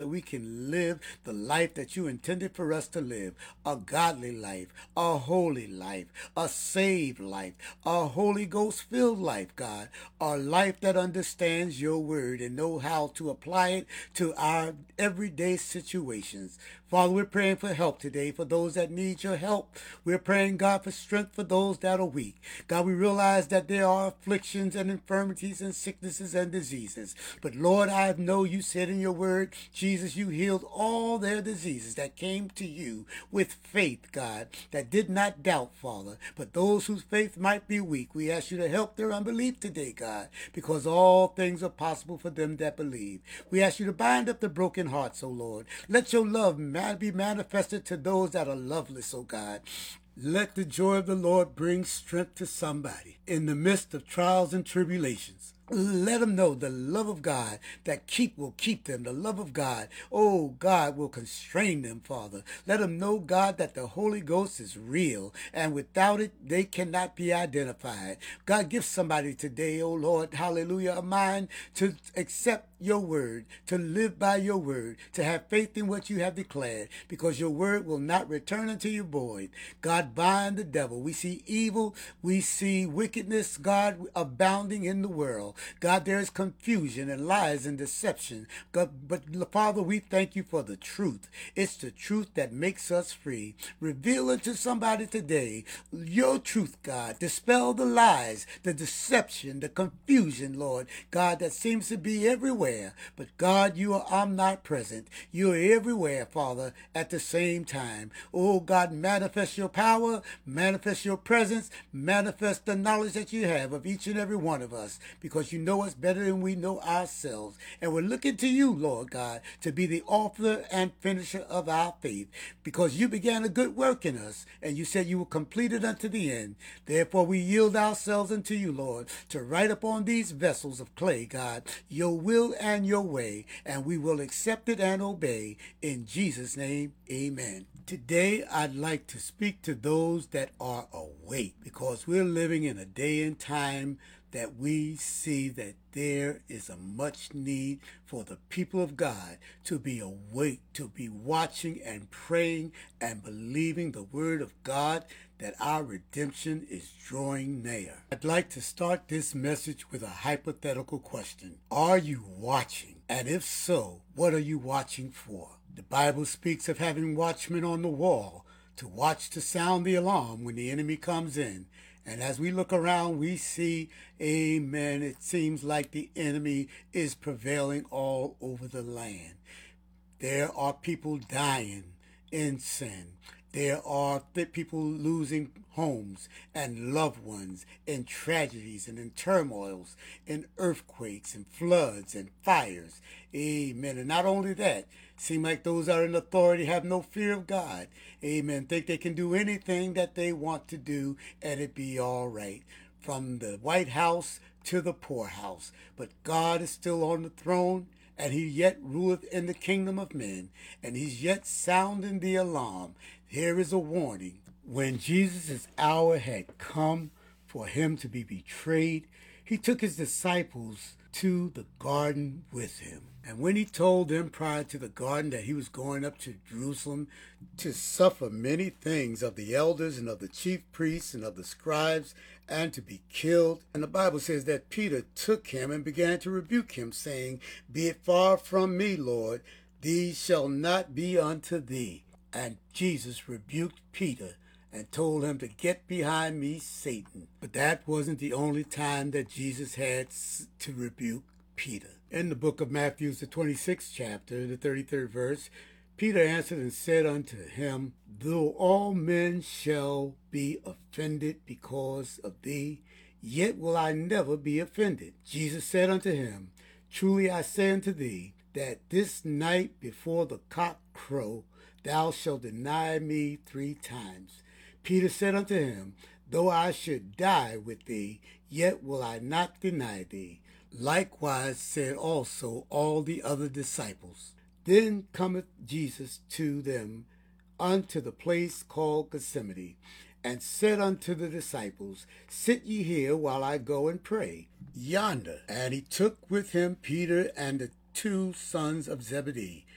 that we can live the life that you intended for us to live, a godly life, a holy life, a saved life, a Holy Ghost filled life, God, a life that understands your word and know how to apply it to our everyday situations. Father, we're praying for help today for those that need your help. We're praying, God, for strength for those that are weak. God, we realize that there are afflictions and infirmities and sicknesses and diseases. But Lord, I know you said in your word, Jesus, you healed all their diseases that came to you with faith, God, that did not doubt, Father. But those whose faith might be weak, we ask you to help their unbelief today, God, because all things are possible for them that believe. We ask you to bind up the broken hearts, O Lord. Let your love be manifested to those that are loveless, O God. Let the joy of the Lord bring strength to somebody in the midst of trials and tribulations. Let them know the love of God that will keep them. The love of God, oh God, will constrain them, Father. Let them know, God, that the Holy Ghost is real, and without it, they cannot be identified. God, give somebody today, oh Lord, hallelujah, a mind to accept your word, to live by your word, to have faith in what you have declared, because your word will not return unto you void. God, bind the devil. We see evil, we see wickedness, God, abounding in the world. God, there is confusion and lies and deception. God, but Father, we thank you for the truth. It's the truth that makes us free. Reveal it to somebody today. Your truth, God. Dispel the lies, the deception, the confusion, Lord. God, that seems to be everywhere. But God, you are omnipresent. You are everywhere, Father, at the same time. Oh, God, manifest your power, manifest your presence, manifest the knowledge that you have of each and every one of us, because you know us better than we know ourselves. And we're looking to you, Lord God, to be the author and finisher of our faith, because you began a good work in us, and you said you will complete it unto the end. Therefore, we yield ourselves unto you, Lord, to write upon these vessels of clay, God, your will and your way, and we will accept it and obey. In Jesus' name, amen. Today, I'd like to speak to those that are awake, because we're living in a day and time that we see that there is a much need for the people of God to be awake, to be watching and praying and believing the word of God that our redemption is drawing near. I'd like to start this message with a hypothetical question. Are you watching? And if so, what are you watching for? The Bible speaks of having watchmen on the wall to watch to sound the alarm when the enemy comes in. And as we look around, we see, amen, it seems like the enemy is prevailing all over the land. There are people dying in sin. There are people losing homes and loved ones in tragedies and in turmoils, in earthquakes and floods and fires. Amen. And not only that, seem like those that are in authority have no fear of God. Amen. Think they can do anything that they want to do and it be all right. From the White House to the poorhouse. But God is still on the throne, and he yet ruleth in the kingdom of men, and he's yet sounding the alarm. Here is a warning. When Jesus' hour had come for him to be betrayed, he took his disciples to the garden with him. And when he told them prior to the garden that he was going up to Jerusalem to suffer many things of the elders and of the chief priests and of the scribes, and to be killed, and the Bible says that Peter took him and began to rebuke him, saying, Be it far from me, Lord, these shall not be unto thee. And Jesus rebuked Peter and told him to get behind me, Satan. But that wasn't the only time that Jesus had to rebuke Peter. In the book of Matthew, the 26th chapter, the 33rd verse, Peter answered and said unto him, Though all men shall be offended because of thee, yet will I never be offended. Jesus said unto him, Truly I say unto thee, that this night before the cock crow, thou shalt deny me 3 times. Peter said unto him, Though I should die with thee, yet will I not deny thee. Likewise said also all the other disciples. Then cometh Jesus to them unto the place called Gethsemane, and said unto the disciples, Sit ye here while I go and pray yonder. And he took with him Peter and the 2 sons of Zebedee,